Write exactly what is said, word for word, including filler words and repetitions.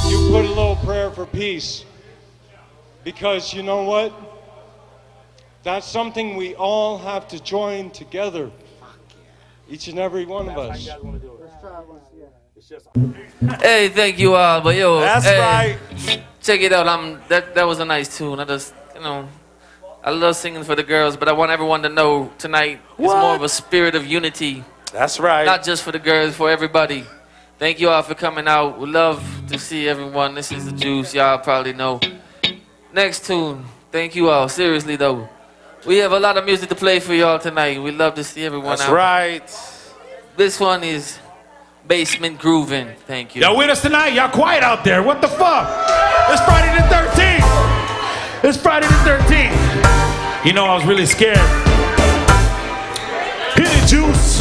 you put a little prayer for peace. Because you know what? That's something we all have to join together. Each and every one of us. Hey, thank you all, but yo, That's hey, right. check it out. I'm that that was a nice tune. I just, you know, I love singing for the girls, but I want everyone to know tonight it's more of a spirit of unity. That's right. Not just for the girls, for everybody. Thank you all for coming out. We love to see everyone. This is the Juice. Y'all probably know. Next tune. Thank you all. Seriously though, we have a lot of music to play for y'all tonight. We love to see everyone That's out. right. This one is Basement Groovin'. Thank you. Y'all with us tonight? Y'all quiet out there. What the fuck? It's Friday the thirteenth. It's Friday the thirteenth. You know, I was really scared. Hit it, Juice.